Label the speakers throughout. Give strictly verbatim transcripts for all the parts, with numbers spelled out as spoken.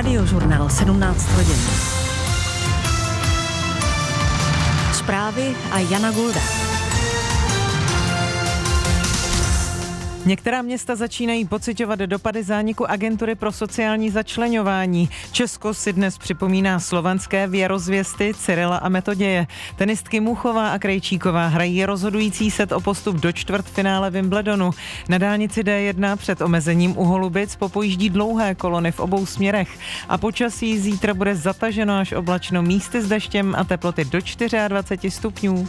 Speaker 1: Radiožurnál sedmnáct hodin. Zprávy a Jana Gulda.
Speaker 2: Některá města začínají pociťovat dopady zániku Agentury pro sociální začleňování. Česko si dnes připomíná slovanské věrozvěsty Cyrila a Metoděje. Tenistky Muchová a Krejčíková hrají rozhodující set o postup do čtvrtfinále Wimbledonu. Na dálnici D jedna před omezením u Holubic popojíždí dlouhé kolony v obou směrech. A počasí zítra bude zataženo až oblačno, místy s deštěm a teploty do dvacet čtyři stupňů.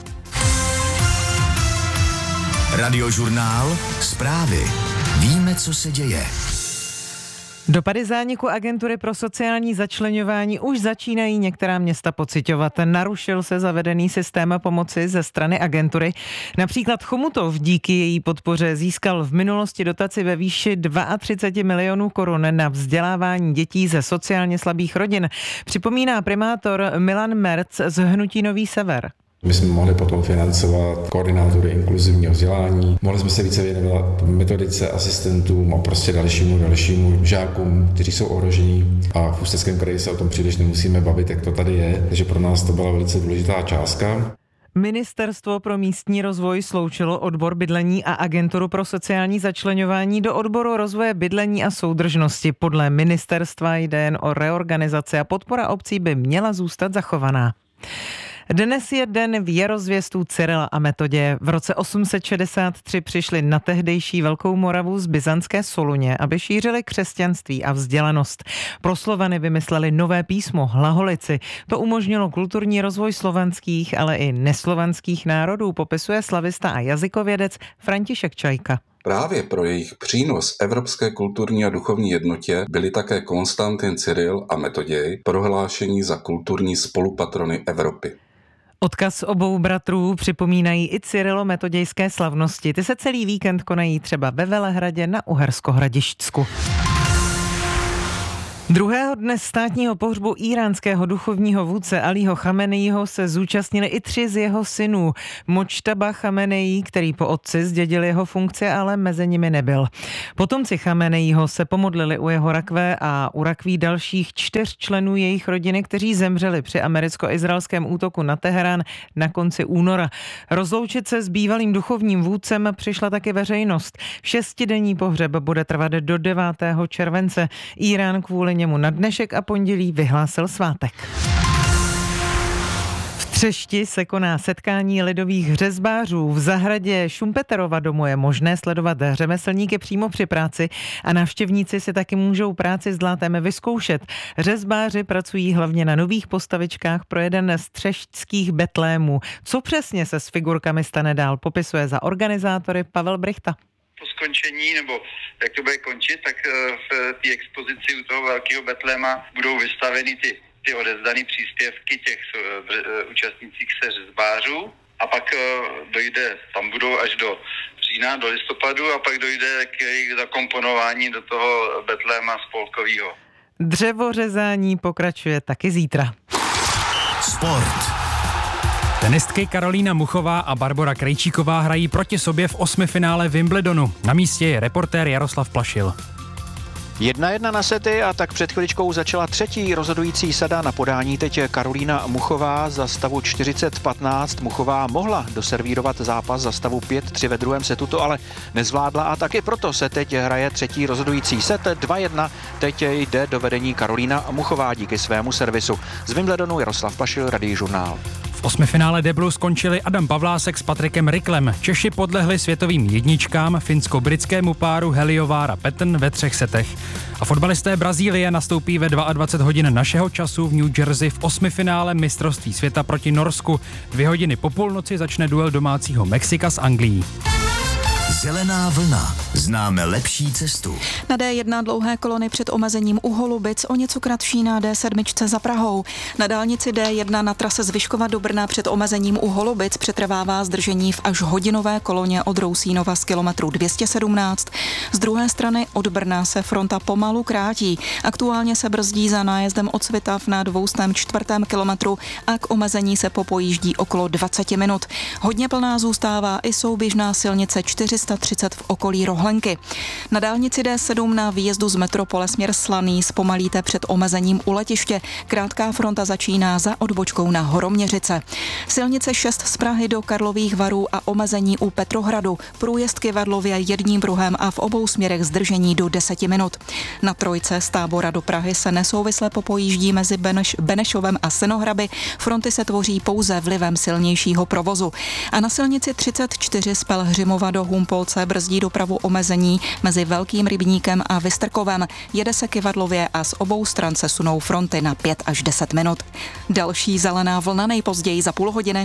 Speaker 3: Radiožurnál, zprávy. Víme, co se děje.
Speaker 2: Dopady zániku Agentury pro sociální začleňování už začínají některá města pociťovat. Narušil se zavedený systém pomoci ze strany agentury. Například Chomutov díky její podpoře získal v minulosti dotaci ve výši třicet dva milionů korun na vzdělávání dětí ze sociálně slabých rodin. Připomíná primátor Milan Merc z hnutí Nový Sever.
Speaker 4: My jsme mohli potom financovat koordinátory inkluzivního vzdělání, mohli jsme se více věnovat metodice, asistentům a prostě dalšímu, dalšímu žákům, kteří jsou ohrožení. A v Ústeckém kraji se o tom příliš nemusíme bavit, jak to tady je, takže pro nás to byla velice důležitá částka.
Speaker 2: Ministerstvo pro místní rozvoj sloučilo odbor bydlení a agenturu pro sociální začleňování do odboru rozvoje bydlení a soudržnosti. Podle ministerstva jde jen o reorganizaci a podpora obcí by měla zůstat zachovaná. Dnes je den věrozvěstů Cyrila a Metoděje. V roce osm set šedesát tři přišli na tehdejší Velkou Moravu z byzantské Soluně, aby šířili křesťanství a vzdělanost. Pro Slovany vymysleli nové písmo, hlaholici. To umožnilo kulturní rozvoj slovanských, ale i neslovanských národů, popisuje slavista a jazykovědec František Čajka.
Speaker 5: Právě pro jejich přínos evropské kulturní a duchovní jednotě byli také Konstantin Cyril a Metoděj prohlášení za kulturní spolupatrony Evropy.
Speaker 2: Odkaz obou bratrů připomínají i Cyrilo-metodějské slavnosti. Ty se celý víkend konají třeba ve Velehradě na Uhersko-Hradišťsku. Druhého dne státního pohřbu íránského duchovního vůdce Alího Chameneího se zúčastnili i tři z jeho synů. Močtaba Chameneí, který po otci zdědil jeho funkci, ale mezi nimi nebyl. Potomci Chameneího se pomodlili u jeho rakve a u rakví dalších čtyř členů jejich rodiny, kteří zemřeli při americko-izraelském útoku na Teherán na konci února. Rozloučit se s bývalým duchovním vůdcem přišla taky veřejnost. Šestidenní pohřeb bude trvat do devátého července. Írán kvůli němu na dnešek a pondělí vyhlásil svátek. V Třešti se koná setkání lidových řezbářů. V zahradě Šumpeterova domu je možné sledovat řemeslníky přímo při práci a návštěvníci si taky můžou práci s dlátem vyzkoušet. Řezbáři pracují hlavně na nových postavičkách pro jeden z třešťských betlémů. Co přesně se s figurkami stane dál, popisuje za organizátory Pavel Brichta.
Speaker 6: Po skončení, nebo jak to bude končit, tak v té expozici u toho velkého betléma budou vystaveny ty, ty odevzdané příspěvky těch účastnících se řezbářů a pak dojde, tam budou až do října, do listopadu a pak dojde k jejich zakomponování do toho betléma spolkového.
Speaker 2: Dřevořezání pokračuje taky zítra.
Speaker 3: Sport.
Speaker 7: Tenistky Karolína Muchová a Barbora Krejčíková hrají proti sobě v osmifinále Wimbledonu. Na místě je reportér Jaroslav Plašil.
Speaker 8: Jedna jedna na sety a tak před chviličkou začala třetí rozhodující sada. Na podání teď Karolína Muchová za stavu čtyřicet patnáct. Muchová mohla doservírovat zápas za stavu pět tři ve druhém setu, to ale nezvládla a taky proto se teď hraje třetí rozhodující set dva jedna. Teď jde do vedení Karolína Muchová díky svému servisu. Z Wimbledonu Jaroslav Plašil, Radiožurnál.
Speaker 7: V osmifinále deblu skončili Adam Pavlásek s Patrikem Riklem. Češi podlehli světovým jedničkám, finsko-britskému páru Heliovár a Patton ve třech setech. A fotbalisté Brazílie nastoupí ve dvacet dva hodin našeho času v New Jersey v osmifinále mistrovství světa proti Norsku. Dvě hodiny po půlnoci začne duel domácího Mexika s Anglií.
Speaker 3: Zelená vlna. Známe lepší cestu.
Speaker 9: Na D jedna dlouhé kolony před omezením u Holubic, o něco kratší na D sedm za Prahou. Na dálnici D jedna na trase z Vyškova do Brna před omezením u Holubic přetrvává zdržení v až hodinové koloně od Rousínova z kilometru dvě stě sedmnáct. Z druhé strany od Brna se fronta pomalu krátí. Aktuálně se brzdí za nájezdem od Svitav na dvoustém čtvrtém kilometru a k omezení se popojíždí okolo dvacet minut. Hodně plná zůstává i souběžná silnice čtyři sta čtyři sta třicet v okolí Rohlenky. Na dálnici D sedm na výjezdu z metropole směr Slaný zpomalíte před omezením u letiště. Krátká fronta začíná za odbočkou na Horoměřice. Silnice šest z Prahy do Karlových Varů a omezení u Petrohradu. Průjezd Kyvadlově jedním pruhem a v obou směrech zdržení do deseti minut. Na trojce z Tábora do Prahy se nesouvisle popojíždí mezi Beneš, Benešovem a Senohraby. Fronty se tvoří pouze vlivem silnějšího provozu. A na silnici třicet čtyři z Pelhřimova do Humpolce brzdí dopravu omezení mezi Velkým Rybníkem a Vystrkovem. Jede se Kyvadlově a z obou stran se sunou fronty na pět až deset minut. Další zelená vlna nejpozději za půl hodiny.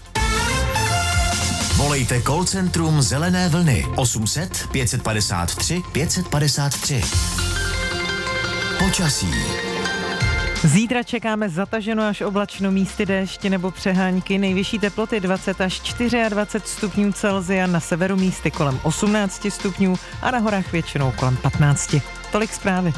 Speaker 3: Volejte call centrum Zelené vlny osm set pět padesát tři pět padesát tři. Počasí.
Speaker 2: Zítra čekáme zataženo až oblačno, místy déšť nebo přehánky, nejvyšší teploty dvacet až dvacet čtyři stupňů Celsia, na severu místy kolem osmnáct stupňů a na horách většinou kolem patnáct. Tolik zprávy.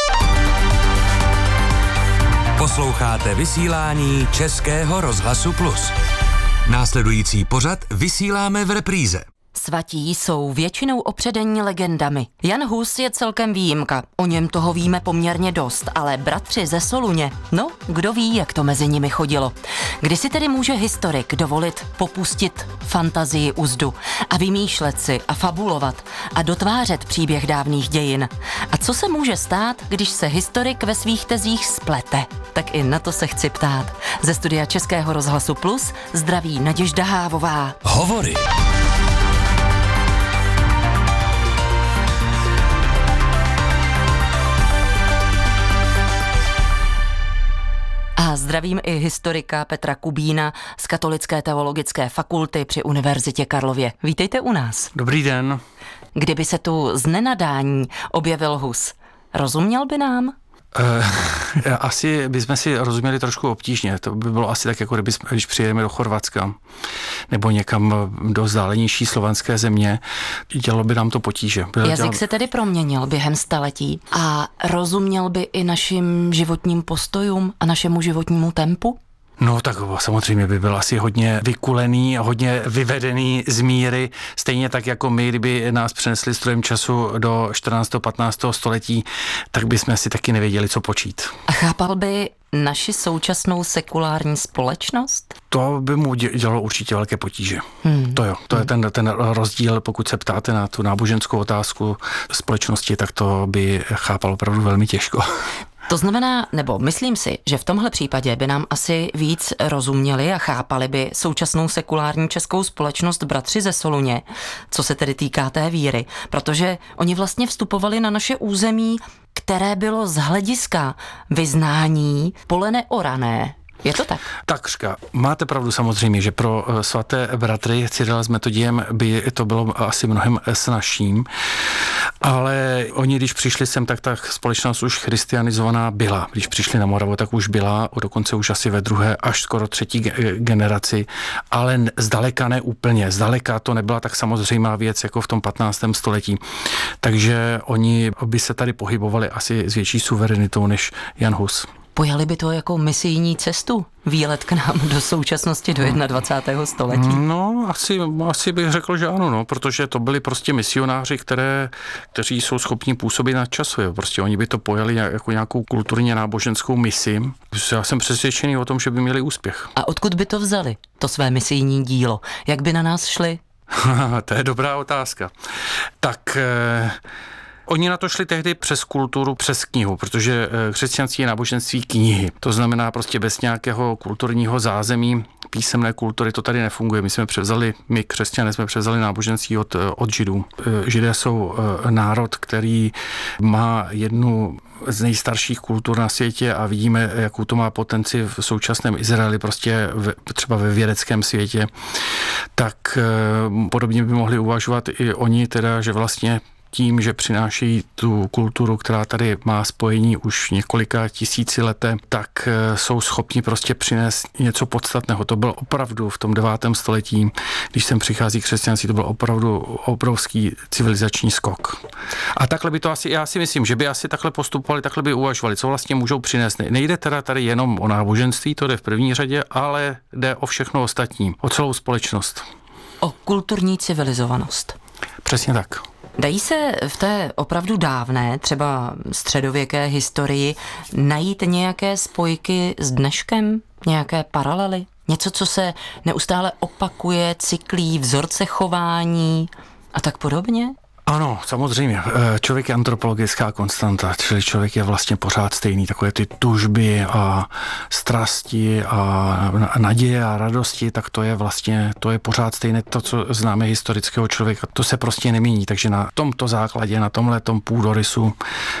Speaker 10: Posloucháte vysílání Českého rozhlasu Plus. Následující pořad vysíláme v repríze.
Speaker 11: Svatí jsou většinou opředení legendami. Jan Hus je celkem výjimka, o něm toho víme poměrně dost, ale bratři ze Soluně, no, kdo ví, jak to mezi nimi chodilo. Kdy si tedy může historik dovolit popustit fantazii uzdu a vymýšlet si a fabulovat a dotvářet příběh dávných dějin? A co se může stát, když se historik ve svých tezích splete? Tak i na to se chci ptát. Ze studia Českého rozhlasu Plus zdraví Naděžda Hávová.
Speaker 10: Hovory.
Speaker 11: A zdravím i historika Petra Kubína z Katolické teologické fakulty při Univerzitě Karlově. Vítejte u nás.
Speaker 12: Dobrý den.
Speaker 11: Kdyby se tu z nenadání objevil Hus, rozuměl by nám?
Speaker 12: Uh, asi bychom si rozuměli trošku obtížně. To by bylo asi tak, jako kdyby, když přijedeme do Chorvatska nebo někam do vzdálenější slovanské země, dělalo by nám to potíže. Bylo
Speaker 11: Jazyk
Speaker 12: dělal...
Speaker 11: se tedy proměnil během staletí a rozuměl by i našim životním postojům a našemu životnímu tempu?
Speaker 12: No tak samozřejmě by byl asi hodně vykulený a hodně vyvedený z míry, stejně tak jako my, kdyby nás přenesli strojem času do čtrnáctého patnáctého století, tak bychom asi taky nevěděli, co počít.
Speaker 11: A chápal by naši současnou sekulární společnost?
Speaker 12: To by mu dělalo určitě velké potíže. Hmm. To jo, to je ten, ten rozdíl, pokud se ptáte na tu náboženskou otázku společnosti, tak to by chápal opravdu velmi těžko.
Speaker 11: To znamená, nebo myslím si, že v tomhle případě by nám asi víc rozuměli a chápali by současnou sekulární českou společnost bratři ze Soluně, co se tedy týká té víry, protože oni vlastně vstupovali na naše území, které bylo z hlediska vyznání pole neorané. Je to tak?
Speaker 12: Takřka. Máte pravdu samozřejmě, že pro svaté bratry Cyrila s Metodiem by to bylo asi mnohem snazším, ale oni, když přišli sem, tak ta společnost už christianizovaná byla. Když přišli na Moravu, tak už byla, dokonce už asi ve druhé až skoro třetí generaci, ale zdaleka ne úplně. Zdaleka to nebyla tak samozřejmá věc, jako v tom patnáctém století. Takže oni by se tady pohybovali asi s větší suverenitou než Jan Hus.
Speaker 11: Pojali by to jako misijní cestu? Výlet k nám do současnosti, do dvacátého prvního století?
Speaker 12: No, asi, asi bych řekl, že ano, no, protože to byli prostě misionáři, které, kteří jsou schopni působit nad časově. Prostě oni by to pojali jako nějakou kulturně náboženskou misi. Já jsem přesvědčený o tom, že by měli úspěch.
Speaker 11: A odkud by to vzali, to své misijní dílo? Jak by na nás šli?
Speaker 12: To je dobrá otázka. Tak... Eh... Oni na to šli tehdy přes kulturu, přes knihu, protože křesťanství je náboženství knihy. To znamená prostě bez nějakého kulturního zázemí, písemné kultury, to tady nefunguje. My jsme převzali, my křesťané jsme převzali náboženství od, od Židů. Židé jsou národ, který má jednu z nejstarších kultur na světě a vidíme, jakou to má potenci v současném Izraeli, prostě v, třeba ve vědeckém světě. Tak podobně by mohli uvažovat i oni, teda, že vlastně tím, že přináší tu kulturu, která tady má spojení už několika tisíci leté, tak jsou schopni prostě přinést něco podstatného. To byl opravdu v tom devátém století, když sem přichází křesťanství, to byl opravdu obrovský civilizační skok. A takhle by to asi, já si myslím, že by asi takhle postupovali, takhle by uvažovali, co vlastně můžou přinést. Nejde teda tady jenom o náboženství, to jde v první řadě, ale jde o všechno ostatní, o celou společnost.
Speaker 11: O kulturní civilizovanost.
Speaker 12: Přesně tak.
Speaker 11: Dají se v té opravdu dávné, třeba středověké historii najít nějaké spojky s dneškem, nějaké paralely? Něco, co se neustále opakuje, cyklí, vzorce chování a tak podobně?
Speaker 12: Ano, samozřejmě. Člověk je antropologická konstanta, čili člověk je vlastně pořád stejný. Takové ty tužby a strasti a naděje a radosti, tak to je vlastně, to je pořád stejné. To, co známe historického člověka, to se prostě nemění. Takže na tomto základě, na tomhle tom půdorysu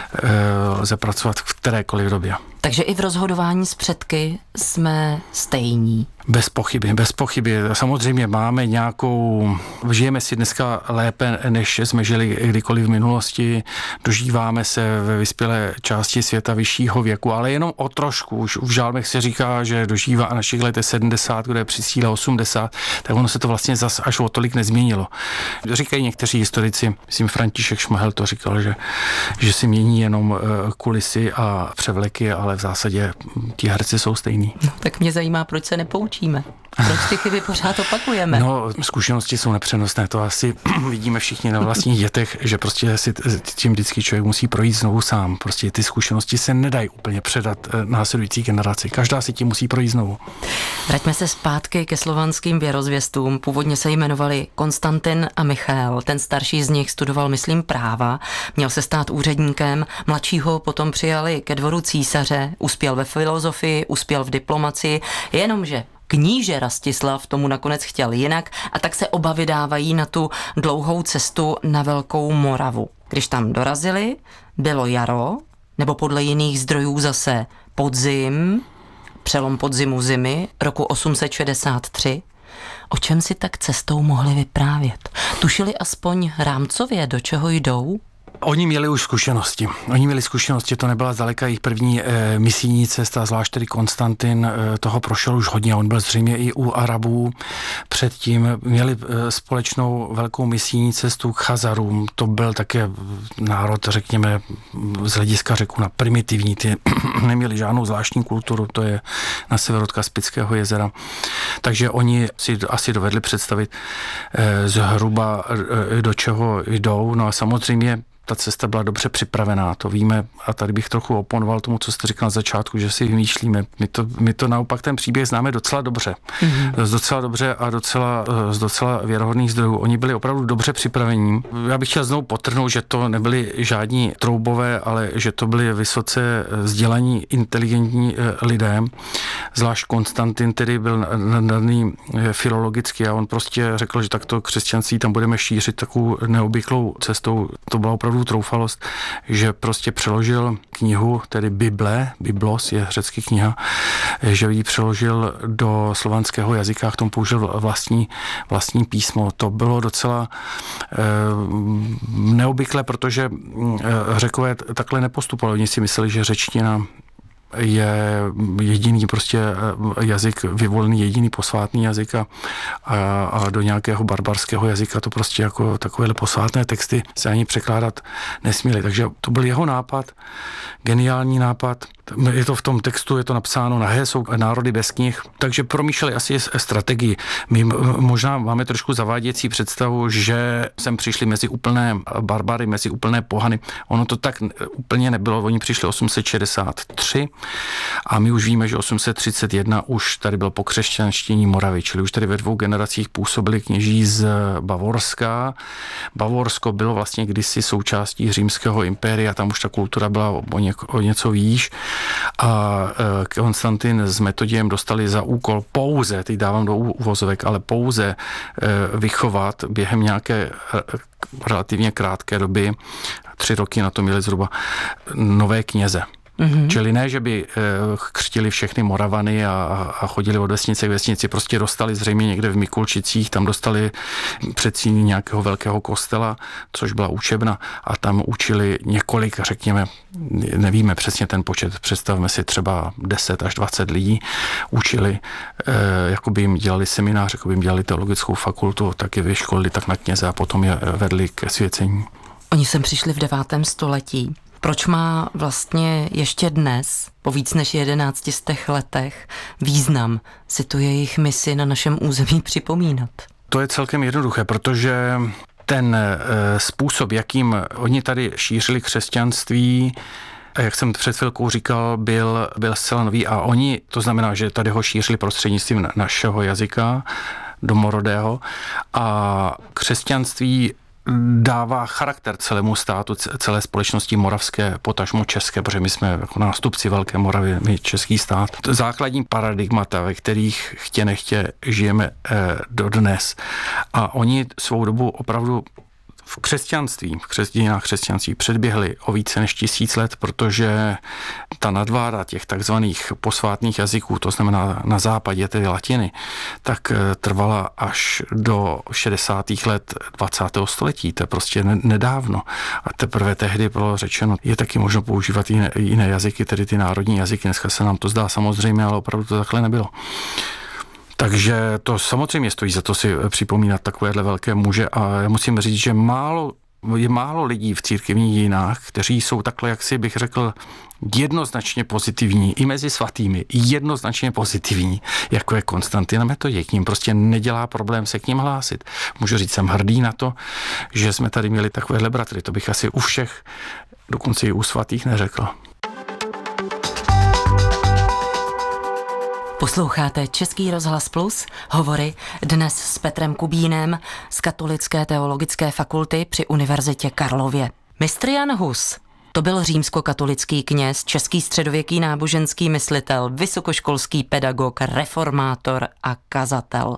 Speaker 12: lze pracovat v kterékoliv době.
Speaker 11: Takže i v rozhodování s předky jsme stejní.
Speaker 12: Bez pochyby, bez pochyby. Samozřejmě máme nějakou, žijeme si dneska lépe, než jsme žili kdykoliv v minulosti, dožíváme se ve vyspělé části světa vyššího věku, ale jenom o trošku. Už v žálmech se říká, že dožívá a našich let je sedmdesát, kde je při síle osmdesát, tak ono se to vlastně zas až o tolik nezměnilo. Říkají někteří historici, myslím František Šmahel to říkal, že, že si mění jenom kulisy a převleky, ale v zásadě ti herci jsou stejní.
Speaker 11: No, tak mě zajímá, proč se nepoučíme. Proč ty chyby pořád opakujeme?
Speaker 12: No, zkušenosti jsou nepřenosné, to asi vidíme všichni na vlastních dětech, že prostě si tím vždycky člověk musí projít znovu sám. Prostě ty zkušenosti se nedají úplně předat následující generaci. Každá si tím musí projít znovu.
Speaker 11: Vraťme se zpátky ke slovanským věrozvěstům. Původně se jmenovali Konstantin a Michael. Ten starší z nich studoval, myslím, práva. Měl se stát úředníkem. Mladšího potom přijali ke dvoru císaře. Uspěl ve filozofii, uspěl v diplomacii. Jenomže kníže Rastislav tomu nakonec chtěl jinak a tak se oba vydávají na tu dlouhou cestu na Velkou Moravu. Když tam dorazili, bylo jaro, nebo podle jiných zdrojů zase podzim, přelom podzimu zimy roku osm set šedesát tři. O čem si tak cestou mohli vyprávět? Tušili aspoň rámcově, do čeho jdou?
Speaker 12: Oni měli už zkušenosti. Oni měli zkušenosti, to nebyla zdaleka jejich první e, misijní cesta, zvlášť tedy Konstantin e, toho prošel už hodně. On byl zřejmě i u Arabů. Předtím měli e, společnou velkou misijní cestu k Chazarům. To byl také národ, řekněme, z hlediska řeku na primitivní. Ty neměli žádnou zvláštní kulturu, to je na severu od Kaspického jezera. Takže oni si asi dovedli představit e, zhruba e, do čeho jdou. No a samozřejmě ta cesta byla dobře připravená, to víme, a tady bych trochu oponoval tomu, co jste říkal na začátku, že si vymýšlíme. My to, my to naopak ten příběh známe docela dobře. Mm-hmm. Z docela dobře a docela, z docela věrohodných zdrojů. Oni byli opravdu dobře připravení. Já bych chtěl znovu podtrhnout, že to nebyli žádní troubové, ale že to byli vysoce vzdělaní, inteligentní lidé. Zvlášť Konstantin tedy byl nadaný filologicky a on prostě řekl, že takto křesťanství tam budeme šířit takovou neobvyklou cestou. To byla opravdu troufalost, že prostě přeložil knihu, tedy Bible, Biblos je řecky kniha, že ji přeložil do slovanského jazyka, k tomu použil vlastní, vlastní písmo. To bylo docela e, neobvyklé, protože e, Řekové takhle nepostupovali. Oni si mysleli, že řečtina je jediný prostě jazyk, vyvolený jediný posvátný jazyk a, a do nějakého barbarského jazyka to prostě jako takovéhle posvátné texty se ani překládat nesměly. Takže to byl jeho nápad, geniální nápad. Je to v tom textu, je to napsáno, nahé jsou národy bez knih, takže promýšleli asi strategii. My možná máme trošku zavádějící představu, že sem přišli mezi úplné barbary, mezi úplné pohany. Ono to tak úplně nebylo, oni přišli osm set šedesát tři a my už víme, že osm set třicet jedna už tady byl pokřesťanštění Moravy, čili už tady ve dvou generacích působili kněží z Bavorska. Bavorsko bylo vlastně kdysi součástí římského impéria, tam už ta kultura byla o, něko, o něco výš. A Konstantin s Metodiem dostali za úkol pouze, teď dávám do uvozovek, ale pouze vychovat během nějaké relativně krátké doby, tři roky na to měli zhruba, nové kněze. Mm-hmm. Čili ne, že by křtili všechny Moravany a, a chodili od vesnice k vesnici, prostě dostali zřejmě někde v Mikulčicích, tam dostali předsíní nějakého velkého kostela, což byla učebna a tam učili několik, řekněme, nevíme přesně ten počet, představme si třeba deset až dvacet lidí, učili, jako by jim dělali seminář, jako by jim dělali teologickou fakultu, tak je vyškolili tak na kněze a potom je vedli ke svěcení.
Speaker 11: Oni sem přišli v devátém století. Proč má vlastně ještě dnes, po víc než jedenácti stech letech, význam si tu jejich misi na našem území připomínat?
Speaker 12: To je celkem jednoduché, protože ten způsob, jakým oni tady šířili křesťanství, a jak jsem před chvilkou říkal, byl, byl zcela nový a oni, to znamená, že tady ho šířili prostřednictvím našeho jazyka domorodého a křesťanství dává charakter celému státu, celé společnosti moravské, potažmo české, protože my jsme jako nástupci Velké Moravy, my český stát. Základní paradigmata, ve kterých chtě nechtě žijeme eh, dodnes. A oni svou dobu opravdu v křesťanství, v křesťanách křesťanství předběhli o více než tisíc let, protože ta nadváda těch takzvaných posvátných jazyků, to znamená na západě tedy latiny, tak trvala až do šedesátých let dvacátého století. To je prostě nedávno. A teprve tehdy bylo řečeno, je taky možno používat jiné, jiné jazyky, tedy ty národní jazyky. Dneska se nám to zdá samozřejmě, ale opravdu to takhle nebylo. Takže to samozřejmě stojí za to si připomínat takovéhle velké muže a já musím říct, že málo, je málo lidí v církevních dějinách, kteří jsou takhle, jak si bych řekl, jednoznačně pozitivní, i mezi svatými, jednoznačně pozitivní, jako je Konstantin Metoděj. K ním prostě nedělá problém se k ním hlásit. Můžu říct, jsem hrdý na to, že jsme tady měli takovéhle bratry. To bych asi u všech, dokonce i u svatých neřekl.
Speaker 11: Posloucháte Český rozhlas Plus, hovory dnes s Petrem Kubínem z Katolické teologické fakulty při Univerzitě Karlově. Mistr Jan Hus, to byl římskokatolický kněz, český středověký náboženský myslitel, vysokoškolský pedagog, reformátor a kazatel.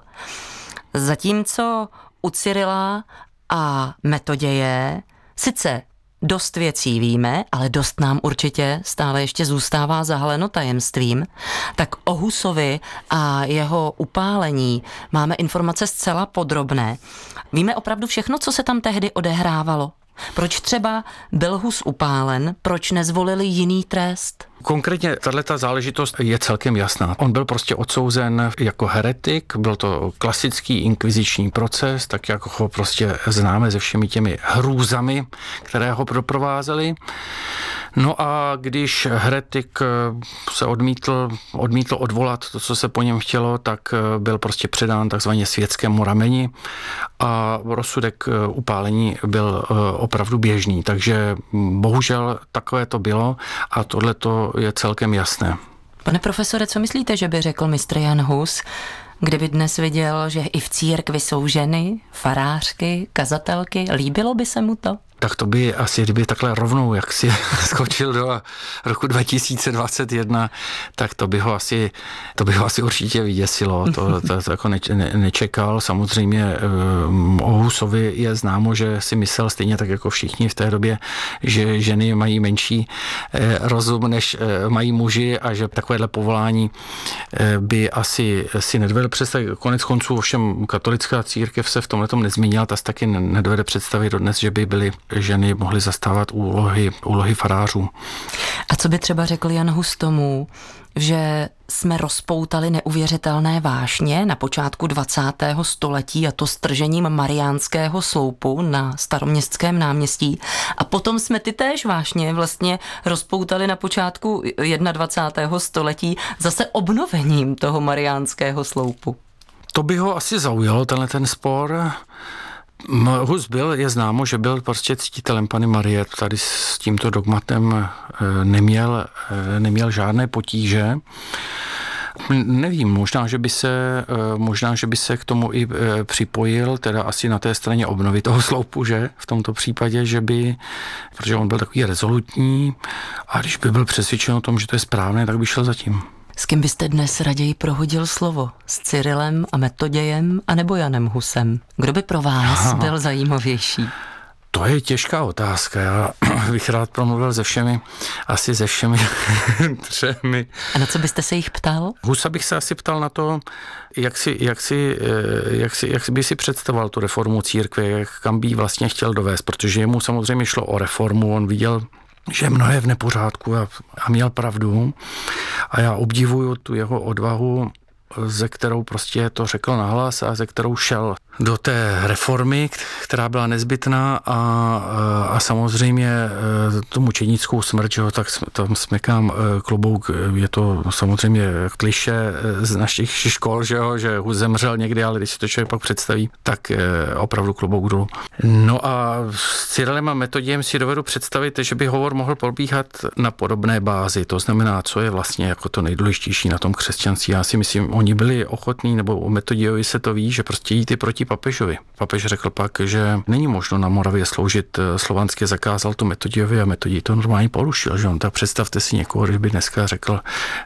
Speaker 11: Zatímco u Cyrila a Metoděje sice dost věcí víme, ale dost nám určitě stále ještě zůstává zahaleno tajemstvím, tak o Husovi a jeho upálení máme informace zcela podrobné. Víme opravdu všechno, co se tam tehdy odehrávalo? Proč třeba byl Hus upálen, proč nezvolili jiný trest?
Speaker 12: Konkrétně tato záležitost je celkem jasná. On byl prostě odsouzen jako heretik, byl to klasický inkviziční proces, tak jako ho prostě známe se všemi těmi hrůzami, které ho doprovázely. No a když heretik se odmítl, odmítl odvolat to, co se po něm chtělo, tak byl prostě předán takzvaně světskému rameni a rozsudek upálení byl opravdu běžný. Takže bohužel takové to bylo a tohle to je celkem jasné.
Speaker 11: Pane profesore, co myslíte, že by řekl mistr Jan Hus, kdyby dnes viděl, že i v církvi jsou ženy, farářky, kazatelky, líbilo by se mu to?
Speaker 12: Tak to by asi, kdyby takhle rovnou, jak si skočil do roku dva tisíce dvacet jedna, tak to by ho asi, to by ho asi určitě vyděsilo. To, to, to jako ne, ne, nečekal. Samozřejmě o Husovi je známo, že si myslel stejně tak jako všichni v té době, že ženy mají menší rozum, než mají muži a že takovéhle povolání by asi si nedovedl představit. Konec konců ovšem katolická církev se v tomhletom nezměnila, ta se taky nedovede představit dodnes, že by byly ženy mohly zastávat úlohy, úlohy farářů.
Speaker 11: A co by třeba řekl Jan Hus tomu, že jsme rozpoutali neuvěřitelné vášně na počátku dvacátého století a to stržením Mariánského sloupu na Staroměstském náměstí a potom jsme ty též vášně vlastně rozpoutali na počátku dvacátého prvního století zase obnovením toho Mariánského sloupu?
Speaker 12: To by ho asi zaujalo, tenhle ten spor. Hus byl, je známo, že byl prostě ctitelem Panny Marie, tady s tímto dogmatem neměl, neměl žádné potíže. Nevím, možná že, by se, možná, že by se k tomu i připojil, teda asi na té straně obnovy toho sloupu, že v tomto případě, že by, protože on byl takový rezolutní a když by byl přesvědčen o tom, že to je správné, tak by šel za tím.
Speaker 11: S kým byste dnes raději prohodil slovo? S Cyrilem a Metodějem anebo Janem Husem? Kdo by pro vás byl zajímavější?
Speaker 12: To je těžká otázka. Já bych rád promluvil se všemi, asi se všemi třemi.
Speaker 11: A na co byste se jich ptal?
Speaker 12: Husa bych se asi ptal na to, jak si, jak si, jak si, jak by si představoval tu reformu církve, jak kam by vlastně chtěl dovést, protože jemu samozřejmě šlo o reformu, on viděl, že mnohé v nepořádku a, a měl pravdu a já obdivuju tu jeho odvahu ze kterou prostě to řekl nahlas a ze kterou šel do té reformy, která byla nezbytná a, a samozřejmě tu mučenickou smrt, že jo, tak tam smekám klobouk, je to samozřejmě klišé z našich škol, že jo, že zemřel někdy, ale když si to člověk pak představí, tak opravdu klobouk dolů. No a s Cyrilem a Metodiem si dovedu představit, že by hovor mohl probíhat na podobné bázi, to znamená, co je vlastně jako to nejdůležitější na tom křesťanství. Já si myslím, oni byli ochotní, nebo o Metodiovi se to ví, že prostě jít i proti papežovi. Papež řekl pak, že není možno na Moravě sloužit slovanské, zakázal to Metodiovi a Metodij to normálně porušil, že on. Tak představte si někoho, když by dneska řekl,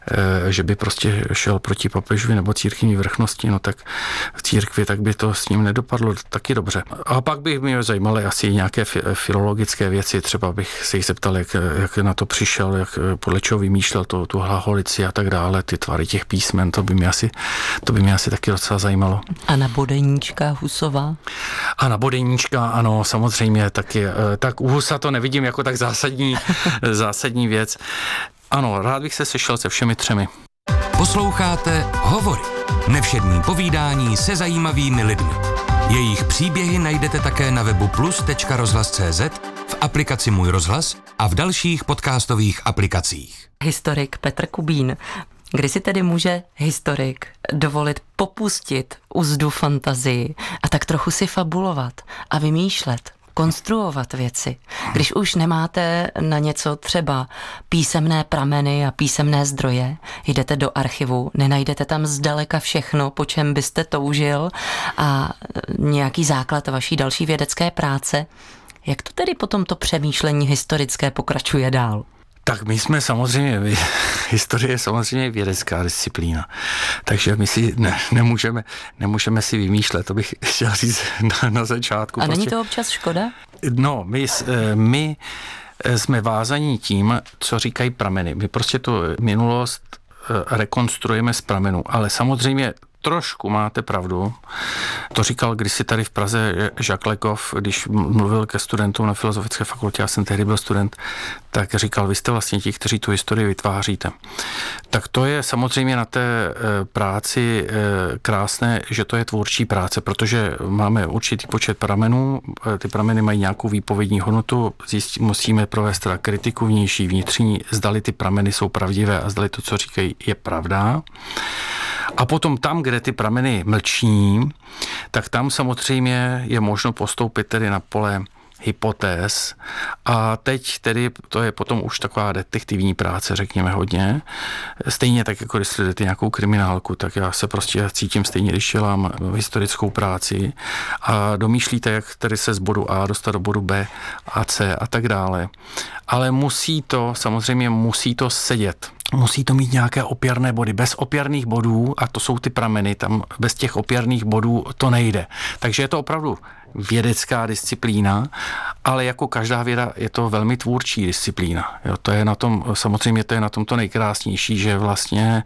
Speaker 12: že by prostě šel proti papežovi nebo církevní vrchnosti, no tak v církvi, tak by to s ním nedopadlo taky dobře. A pak bych mě zajímaly asi nějaké filologické věci, třeba bych se jich zeptal, jak, jak na to přišel, jak podle čeho vymýšlel to, tu hlaholici a tak dále, ty tvary těch písmen, to by mě asi, to by mě asi taky docela zajímalo.
Speaker 11: A na Bodeníčka Husová?
Speaker 12: A na Bodeníčka, ano, samozřejmě taky. Tak u Husa to nevidím jako tak zásadní, zásadní věc. Ano, rád bych se sešel se všemi třemi.
Speaker 10: Posloucháte Hovory. Nevšední povídání se zajímavými lidmi. Jejich příběhy najdete také na webu plus tečka rozhlas tečka cé zet, v aplikaci Můj rozhlas a v dalších podcastových aplikacích.
Speaker 11: Historik Petr Kubín. Kdy si tedy může historik dovolit popustit uzdu fantazii a tak trochu si fabulovat a vymýšlet, konstruovat věci? Když už nemáte na něco třeba písemné prameny a písemné zdroje, jdete do archivu, nenajdete tam zdaleka všechno, po čem byste toužil a nějaký základ vaší další vědecké práce, jak to tedy potom to přemýšlení historické pokračuje dál?
Speaker 12: Tak my jsme samozřejmě, historie je samozřejmě vědecká disciplína, takže my si ne, nemůžeme, nemůžeme si vymýšlet, to bych chtěl říct na, na začátku.
Speaker 11: A
Speaker 12: prostě,
Speaker 11: není to občas škoda?
Speaker 12: No, my, my jsme vázaní tím, co říkají prameny. My prostě tu minulost rekonstruujeme z pramenů, ale samozřejmě trošku máte pravdu. To říkal kdysi tady v Praze Jacques Lekov, když mluvil ke studentům na Filozofické fakultě, já jsem tehdy byl student, tak říkal, vy jste vlastně ti, kteří tu historii vytváříte. Tak to je samozřejmě na té práci krásné, že to je tvůrčí práce, protože máme určitý počet pramenů, ty prameny mají nějakou výpovědní hodnotu, zjistí, musíme provést teda kritiku vnější, vnitřní, zdali ty prameny jsou pravdivé a zdali to, co říkají, je pravda. A potom tam, kde ty prameny mlčí, tak tam samozřejmě je možno postoupit tedy na pole hypotéz. A teď tedy to je potom už taková detektivní práce, řekněme hodně. Stejně tak, jako když sledujete nějakou kriminálku, tak já se prostě cítím stejně, když dělám historickou práci a domýšlíte, jak tedy se z bodu A dostat do bodu B a C a tak dále. Ale musí to, samozřejmě musí to sedět. Musí to mít nějaké opěrné body. Bez opěrných bodů, a to jsou ty prameny, tam bez těch opěrných bodů to nejde. Takže je to opravdu vědecká disciplína, ale jako každá věda je to velmi tvůrčí disciplína. Jo, to je na tom, samozřejmě to je na tom to nejkrásnější, že vlastně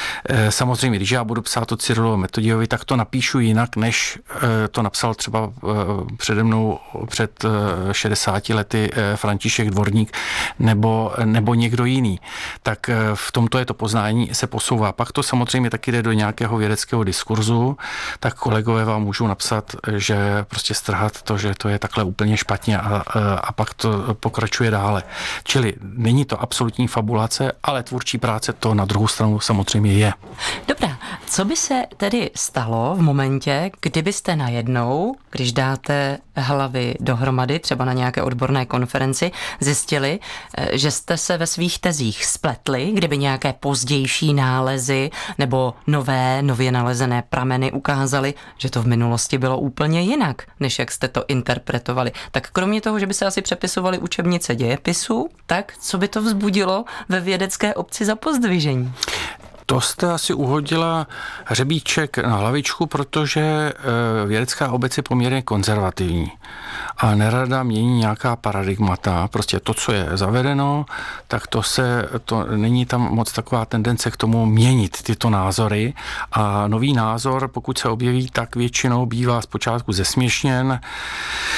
Speaker 12: e, samozřejmě, když já budu psát o Cyrilovi Metodiovi, tak to napíšu jinak, než e, to napsal třeba e, přede mnou před e, šedesáti lety e, František Dvorník nebo, nebo někdo jiný. Tak e, v tomto je to poznání se posouvá. Pak to samozřejmě taky jde do nějakého vědeckého diskurzu, tak kolegové vám můžou napsat, že prostě strhat to, že to je takhle úplně špatně a, a pak to pokračuje dále. Čili není to absolutní fabulace, ale tvůrčí práce to na druhou stranu samozřejmě je.
Speaker 11: Dobrá, co by se tedy stalo v momentě, kdybyste najednou, když dáte hlavy dohromady, třeba na nějaké odborné konferenci, zjistili, že jste se ve svých tezích spletli, kdyby nějaké pozdější nálezy nebo nové, nově nalezené prameny ukázaly, že to v minulosti bylo úplně jinak, než jak jste to interpretovali. Tak kromě toho, že by se asi přepisovaly učebnice dějepisu, tak co by to vzbudilo ve vědecké obci za pozdvižení?
Speaker 12: To jste asi uhodila hřebíček na hlavičku, protože vědecká obec je poměrně konzervativní a nerada mění nějaká paradigmata. Prostě to, co je zavedeno, tak to se, to není tam moc taková tendence k tomu měnit tyto názory a nový názor, pokud se objeví, tak většinou bývá zpočátku zesměšněn.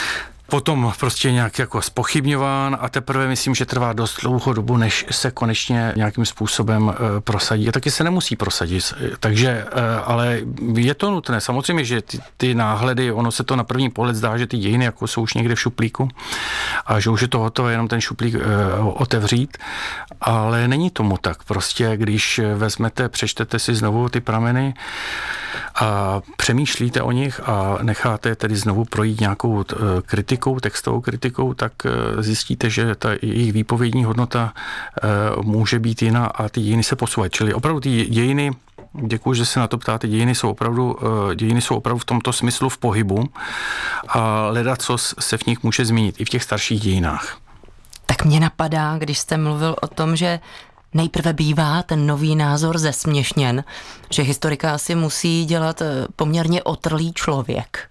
Speaker 12: potom prostě nějak jako zpochybňován a teprve myslím, že trvá dost dlouhou dobu, než se konečně nějakým způsobem prosadí. A taky se nemusí prosadit. Takže, ale je to nutné. Samozřejmě, že ty, ty náhledy, ono se to na první pohled zdá, že ty dějiny jako jsou už někde v šuplíku a že už je to hotové jenom ten šuplík otevřít, ale není tomu tak. Prostě, když vezmete, přečtete si znovu ty prameny a přemýšlíte o nich a necháte tedy znovu projít nějakou kritikou, textovou kritikou, tak zjistíte, že ta jejich výpovědní hodnota může být jiná a ty dějiny se posouvají. Čili opravdu ty dějiny, děkuji, že se na to ptáte, dějiny jsou opravdu, dějiny jsou opravdu v tomto smyslu v pohybu a ledacos se v nich může změnit i v těch starších dějinách.
Speaker 11: Tak mě napadá, když jste mluvil o tom, že nejprve bývá ten nový názor zesměšněn, že historika asi musí dělat poměrně otrlý člověk.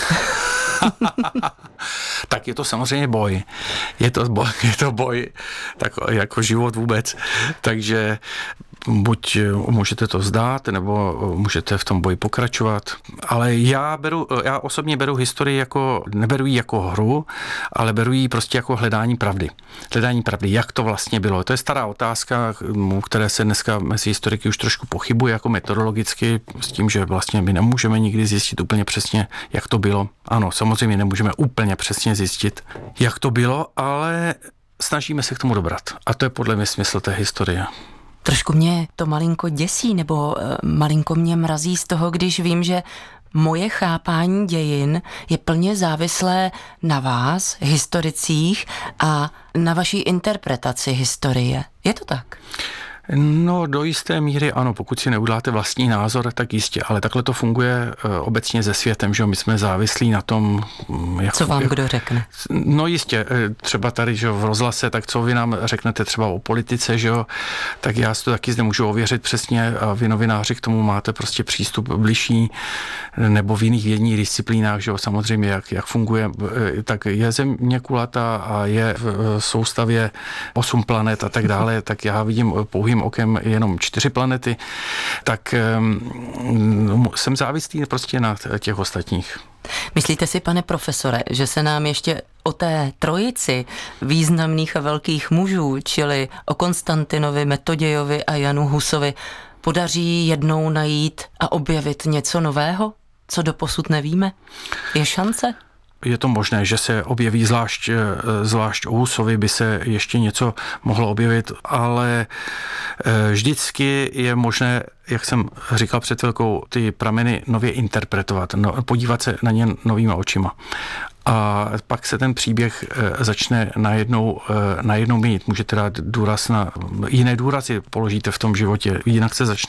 Speaker 12: Tak je to samozřejmě boj. Je to boj, je to boj tak jako život vůbec. Takže buď můžete to vzdát, nebo můžete v tom boji pokračovat. Ale já beru, já osobně beru historii jako, neberu ji jako hru, ale beru ji prostě jako hledání pravdy. Hledání pravdy, jak to vlastně bylo. To je stará otázka, které se dneska mezi historiky už trošku pochybuje jako metodologicky, s tím, že vlastně my nemůžeme nikdy zjistit úplně přesně, jak to bylo. Ano, samozřejmě nemůžeme úplně přesně zjistit, jak to bylo, ale snažíme se k tomu dobrat. A to je podle mě smysl té historie.
Speaker 11: Trošku mě to malinko děsí, nebo malinko mě mrazí z toho, když vím, že moje chápání dějin je plně závislé na vás, historicích, a na vaší interpretaci historie. Je to tak?
Speaker 12: No, do jisté míry ano, pokud si neuděláte vlastní názor, tak jistě, ale takhle to funguje obecně se světem, že my jsme závislí na tom, jak...
Speaker 11: Co vám
Speaker 12: jak,
Speaker 11: kdo řekne?
Speaker 12: No jistě, třeba tady, že v rozhlase, tak co vy nám řeknete třeba o politice, že jo, tak já si to taky zde můžu ověřit přesně a vy novináři k tomu máte prostě přístup bližší, nebo v jiných vědních disciplínách, že jo, samozřejmě, jak, jak funguje, tak je země kulatá a je v soustavě osm planet a tak dále, tak já vidím pouhý okem jenom čtyři planety, tak um, jsem závislý prostě na těch ostatních.
Speaker 11: Myslíte si, pane profesore, že se nám ještě o té trojici významných a velkých mužů, čili o Konstantinovi, Metodějovi a Janu Husovi, podaří jednou najít a objevit něco nového, co doposud nevíme? Je šance?
Speaker 12: Je to možné, že se objeví, zvlášť, zvlášť o Husovi by se ještě něco mohlo objevit, ale vždycky je možné, jak jsem říkal před chvilkou, ty prameny nově interpretovat, no, podívat se na ně novýma očima. A pak se ten příběh začne najednou, najednou měnit. Můžete dát důraz na jiné důrazy, položíte v tom životě, jinak se začne